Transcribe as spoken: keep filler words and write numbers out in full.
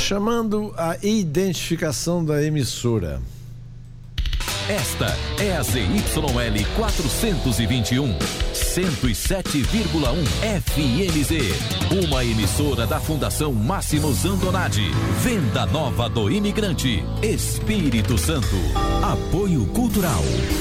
chamando a identificação da emissora. Esta é a Z Y L quatrocentos e vinte e um, cento e sete vírgula um F M Z, uma emissora da Fundação Máximo Zandonati. Venda Nova do Imigrante, Espírito Santo. Apoio Cultural